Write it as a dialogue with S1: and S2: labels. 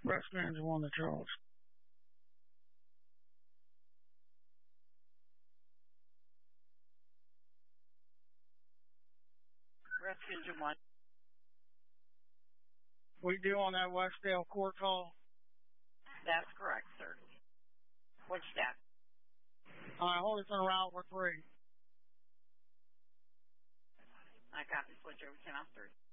S1: Rescue Engine 1 to Charles.
S2: Rescue Engine 1.
S1: We do on that Westdale court call?
S2: That's correct, sir. What's that?
S1: Hold us on route for 3.
S2: I got to switch over 10 off 3.